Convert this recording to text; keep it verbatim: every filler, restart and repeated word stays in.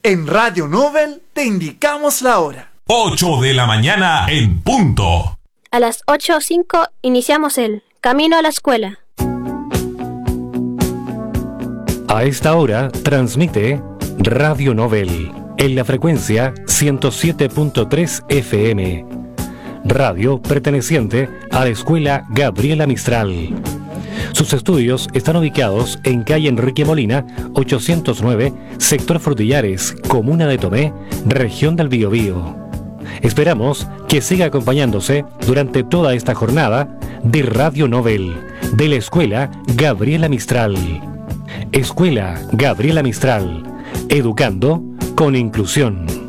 En Radio Nobel te indicamos la hora. ocho de la mañana en punto. A las ocho o cinco iniciamos el Camino a la Escuela. A esta hora transmite Radio Nobel en la frecuencia ciento siete punto tres F M. Radio perteneciente a la Escuela Gabriela Mistral. Sus estudios están ubicados en calle Enrique Molina, ochocientos nueve, sector Frutillares, comuna de Tomé, región del Biobío. Esperamos que siga acompañándose durante toda esta jornada de Radio Nobel de la Escuela Gabriela Mistral. Escuela Gabriela Mistral, educando con inclusión.